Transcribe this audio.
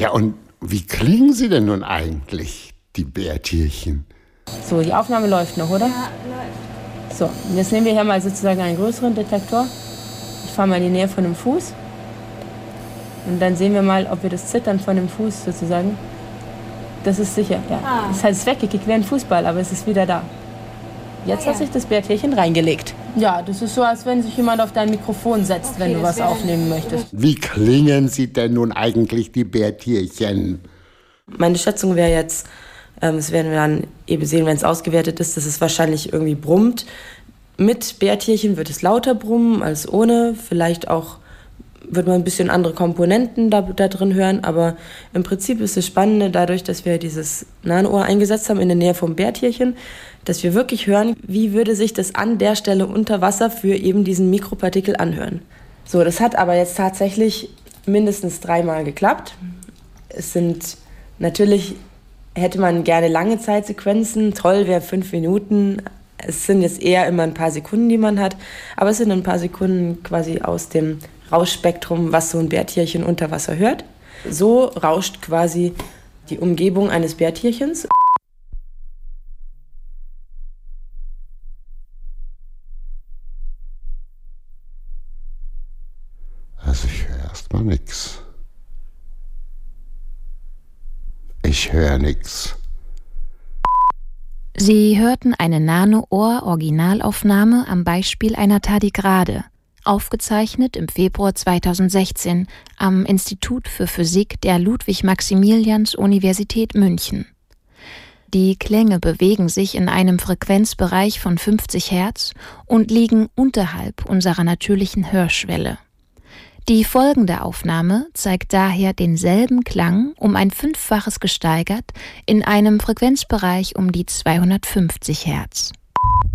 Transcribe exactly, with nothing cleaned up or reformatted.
Ja, und wie klingen sie denn nun eigentlich, die Bärtierchen? So, die Aufnahme läuft noch, oder? Ja, läuft. So, jetzt nehmen wir hier mal sozusagen einen größeren Detektor. Ich fahre mal in die Nähe von dem Fuß. Und dann sehen wir mal, ob wir das Zittern von dem Fuß sozusagen... Das ist sicher, ja. Ah. Das heißt, es ist weggekickt wie ein Fußball, aber es ist wieder da. Jetzt hat sich das Bärtierchen reingelegt. Ja, das ist so, als wenn sich jemand auf dein Mikrofon setzt, Okay, wenn du das was wäre- aufnehmen möchtest. Wie klingen sie denn nun eigentlich, die Bärtierchen? Meine Schätzung wäre jetzt, ähm, das werden wir dann eben sehen, wenn es ausgewertet ist, dass es wahrscheinlich irgendwie brummt. Mit Bärtierchen wird es lauter brummen als ohne. Vielleicht auch wird man ein bisschen andere Komponenten da, da drin hören. Aber im Prinzip ist das Spannende dadurch, dass wir dieses Nanoohr eingesetzt haben in der Nähe vom Bärtierchen, dass wir wirklich hören, wie würde sich das an der Stelle unter Wasser für eben diesen Mikropartikel anhören. So, das hat aber jetzt tatsächlich mindestens dreimal geklappt. Es sind natürlich, hätte man gerne lange Zeitsequenzen, toll wäre fünf Minuten. Es sind jetzt eher immer ein paar Sekunden, die man hat, aber es sind ein paar Sekunden quasi aus dem Rauschspektrum, was so ein Bärtierchen unter Wasser hört. So rauscht quasi die Umgebung eines Bärtierchens. Also ich höre erstmal nix. Ich höre nix. Sie hörten eine Nano-Ohr-Originalaufnahme am Beispiel einer Tardigrade, aufgezeichnet im Februar zweitausendsechzehn am Institut für Physik der Ludwig-Maximilians-Universität München. Die Klänge bewegen sich in einem Frequenzbereich von fünfzig Hertz und liegen unterhalb unserer natürlichen Hörschwelle. Die folgende Aufnahme zeigt daher denselben Klang um ein Fünffaches gesteigert in einem Frequenzbereich um die zweihundertfünfzig Hertz.